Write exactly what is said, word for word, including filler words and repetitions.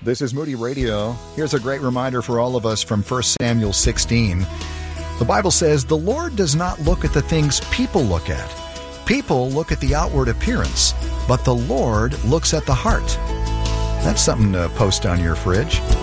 This is Moody Radio. Here's a great reminder for all of us from First Samuel sixteen. The Bible says, "The Lord does not look at the things people look at. People look at the outward appearance, but the Lord looks at the heart." That's something to post on your fridge.